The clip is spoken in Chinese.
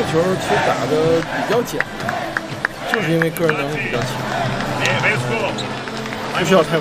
球其实打的比较简单，就是因为个人能力比较强，不需要太复